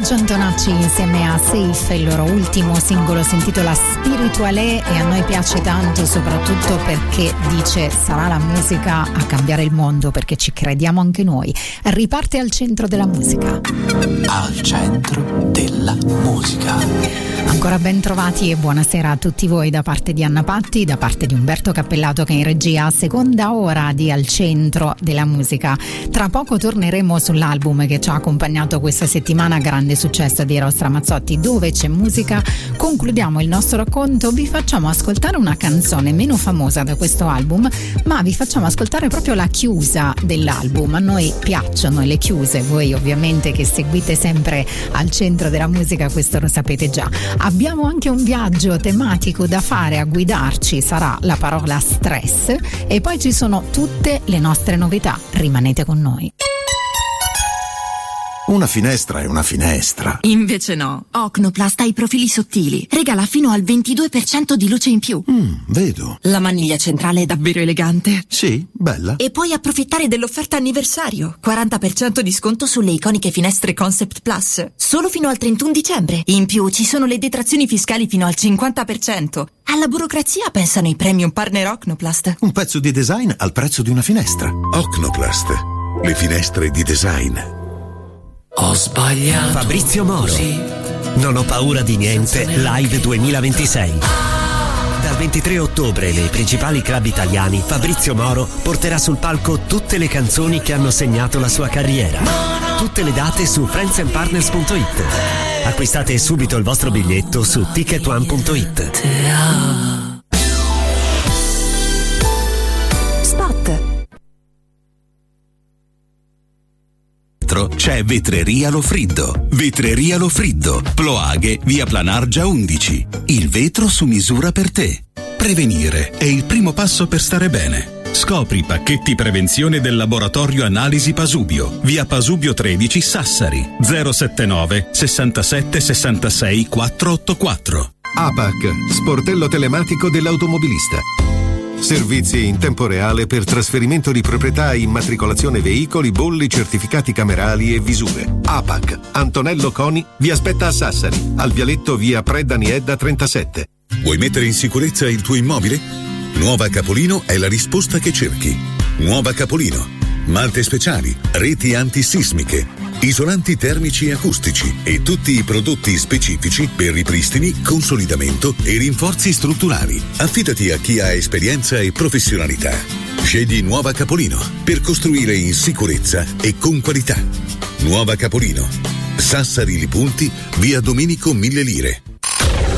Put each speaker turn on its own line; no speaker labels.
John Tonacci insieme a Safe, il loro ultimo singolo si intitola Spirituale e a noi piace tanto soprattutto perché dice sarà la musica a cambiare il mondo, perché ci crediamo anche noi. Riparte Al centro della musica.
Al centro della musica.
Ancora ben trovati e buonasera a tutti voi da parte di Anna Patti, da parte di Umberto Cappellato che è in regia, seconda ora di Al centro della musica. Tra poco torneremo sull'album che ci ha accompagnato questa settimana, grande successo di Eros Ramazzotti, Dove c'è musica. Concludiamo il nostro racconto, vi facciamo ascoltare una canzone meno famosa da questo album, ma vi facciamo ascoltare proprio la chiusa dell'album. A noi piacciono le chiuse, voi ovviamente che seguite sempre Al centro della musica questo lo sapete già. Abbiamo anche un viaggio tematico da fare, a guidarci sarà la parola stress e poi ci sono tutte le nostre novità. Rimanete con noi.
Una finestra è una finestra.
Invece no. Ocnoplast ha i profili sottili. Regala fino al 22% di luce in più.
Vedo.
La maniglia centrale è davvero elegante.
Sì, bella.
E puoi approfittare dell'offerta anniversario. 40% di sconto sulle iconiche finestre Concept Plus. Solo fino al 31 dicembre. In più ci sono le detrazioni fiscali fino al 50%. Alla burocrazia pensano i premium partner Ocnoplast.
Un pezzo di design al prezzo di una finestra.
Ocnoplast. Le finestre di design.
Ho sbagliato.
Fabrizio Moro. Non ho paura di niente, live 2026. Dal 23 ottobre nei principali club italiani, Fabrizio Moro porterà sul palco tutte le canzoni che hanno segnato la sua carriera. Tutte le date su friendsandpartners.it. Acquistate subito il vostro biglietto su ticketone.it.
C'è Vetreria Lofriddo. Vetreria Lofriddo, Ploaghe, via Planargia 11. Il vetro su misura per te. Prevenire è il primo passo per stare bene. Scopri i pacchetti prevenzione del laboratorio Analisi Pasubio, via Pasubio 13 Sassari, 079 67 66 484.
APAC, sportello telematico dell'automobilista. Servizi in tempo reale per trasferimento di proprietà e immatricolazione veicoli, bolli, certificati camerali e visure. APAC, Antonello Coni vi aspetta a Sassari, al vialetto via Predda Niedda 37.
Vuoi mettere in sicurezza il tuo immobile? Nuova Capolino è la risposta che cerchi. Nuova Capolino. Malte speciali, reti antisismiche, isolanti termici e acustici e tutti i prodotti specifici per ripristini, consolidamento e rinforzi strutturali. Affidati a chi ha esperienza e professionalità. Scegli Nuova Capolino per costruire in sicurezza e con qualità. Nuova Capolino. Sassari Li Punti, via Domenico Mille Lire.